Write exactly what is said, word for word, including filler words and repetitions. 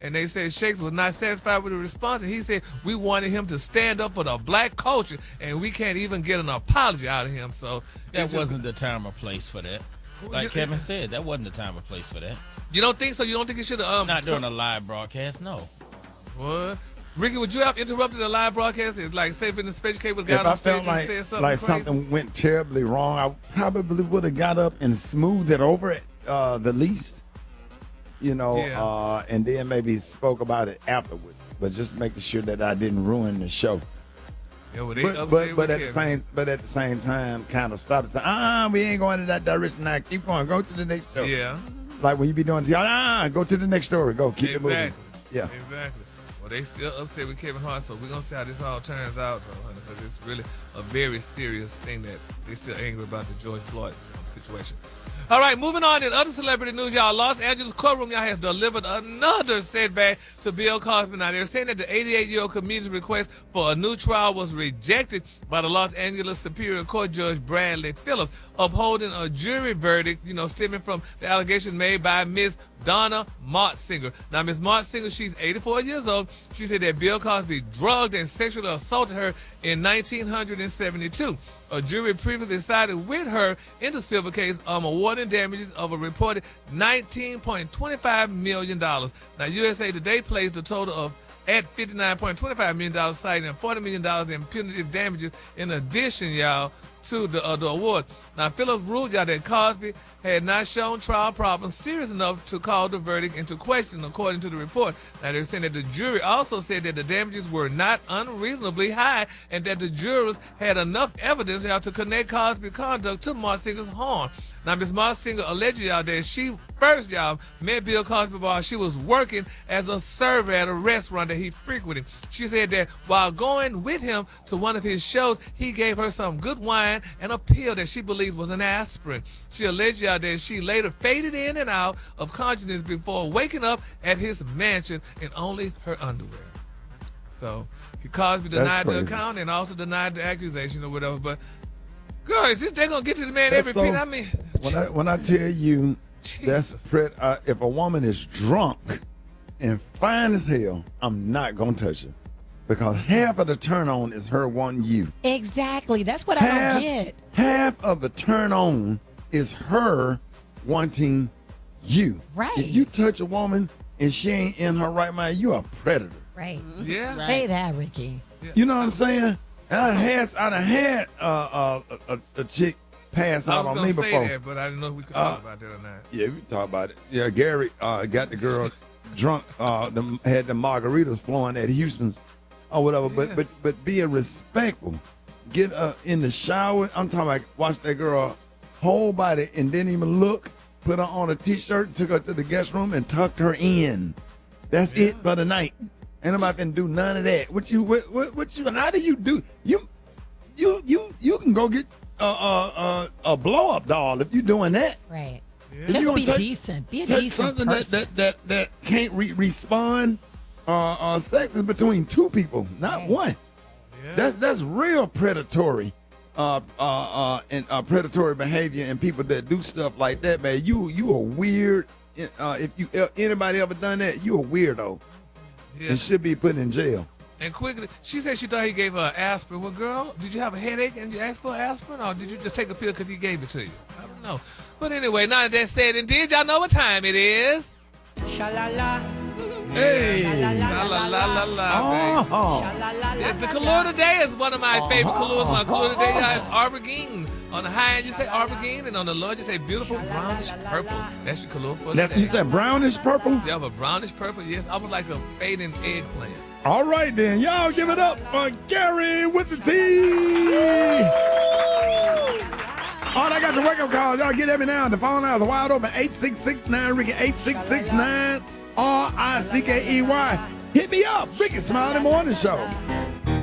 and they said Shakes was not satisfied with the response, and he said we wanted him to stand up for the black culture, and we can't even get an apology out of him. So that wasn't the time or place for that. Like Kevin said, that wasn't the time or place for that. You don't think so? You don't think it should have? Um, Not during a live broadcast, no. What? Ricky, would you have interrupted a live broadcast? Like, say, if the Special K would have got If on I stage felt and like, said something like crazy? something went terribly wrong, I probably would have got up and smoothed it over it uh, the least, you know, Yeah. uh, and then maybe spoke about it afterwards. But just making sure that I didn't ruin the show. Yeah, well, they But upset but, with but at the Kevin. same but at the same time, kind of stop and say, ah, we ain't going in that direction now. Keep going. Go to the next show. Yeah. Like when you be doing, ah, go to the next story. Go. Keep it moving. Exactly. Yeah. Exactly. Well, they still upset with Kevin Hart, so we're going to see how this all turns out, though, honey, because it's really a very serious thing that they're still angry about the George Floyd situation. All right, moving on in other celebrity news, y'all. Los Angeles courtroom, y'all, has delivered another setback to Bill Cosby. Now, they're saying that the eighty-eight-year-old comedian's request for a new trial was rejected by the Los Angeles Superior Court Judge Bradley Phillips, upholding a jury verdict, you know, stemming from the allegations made by Miss Donna Martsinger. Now, Miss Martsinger, she's eighty-four years old. She said that Bill Cosby drugged and sexually assaulted her in nineteen seventy-two. A jury previously sided with her in the civil case, um, awarding damages of a reported nineteen point two five million dollars. Now, U S A Today placed a total of at fifty-nine point two five million dollars, citing forty million dollars in punitive damages in addition, y'all, to the, uh, the award. Now, Phillips ruled, y'all, that Cosby had not shown trial problems serious enough to call the verdict into question, according to the report. Now, they're saying that the jury also said that the damages were not unreasonably high and that the jurors had enough evidence, y'all, to connect Cosby's conduct to Martsinger's harm. Now, Miz Martsinger alleged, y'all, that she first, y'all, met Bill Cosby while she was working as a server at a restaurant that he frequented. She said that while going with him to one of his shows, he gave her some good wine and a pill that she believed was an aspirin. She alleged, y'all, that she later faded in and out of consciousness before waking up at his mansion in only her underwear. So, he Cosby denied the account and also denied the accusation or whatever, but girl, is this they gonna get this man That's every so- penny? I mean, When I when I tell you that's Jesus. pret, uh, if a woman is drunk and fine as hell, I'm not gonna touch her because half of the turn on is her wanting you. Exactly. That's what I Half, don't get. half of the turn on is her wanting you. Right. If you touch a woman and she ain't in her right mind, you a predator. Right. yeah. Say that, Ricky. You know what I'm saying? I had I done had uh, uh, a, a chick pass I out was on gonna me say before. that, but I didn't know if we could talk Uh, about that or not. Yeah, we can talk about it. Yeah, Gary uh, got the girl drunk, uh, the, had the margaritas flowing at Houston's or whatever. Yeah. But but but being respectful, get uh, in the shower. I'm talking about watch that girl whole body and didn't even look. Put her on a t-shirt, took her to the guest room and tucked her in. That's Yeah. it for the night. Ain't nobody can do none of that. What you what, what what you? How do you do you? You you you can go get a uh, uh, a blow up doll if you doing that. Right. Yeah. If you Just gonna be touch- decent. Be a touch decent something person. that, that that that can't re- respond. Uh, uh, sex is between two people, not Right. one. Yeah. That's that's real predatory, uh, uh, uh, and uh, predatory behavior and people that do stuff like that, man. You you a weird. Uh, if you uh, anybody ever done that, you a weirdo yeah. and should be put in jail. And quickly, she said she thought he gave her aspirin. Well, girl, did you have a headache and you asked for aspirin, or did you just take a pill because he gave it to you? I don't know. But anyway, now that said and did, y'all know what time it is. Sha-la-la. Hey. La la la la la, baby. Oh, Yes, the color today is one of my favorite colors. My color today, y'all, is aubergine. On the high end, you say aubergine, and on the low end, you say beautiful brownish purple. That's your color for Now, today. you said brownish purple. You have a brownish purple, yes, almost like a fading eggplant. All right, then. Y'all give it up for Gary with the T. All right, I got your wake-up call. Y'all get every now. The phone lines are wide open. eight six six nine Ricky, eight six six nine R I C K E Y. Hit me up. Ricky Smiley Morning Show.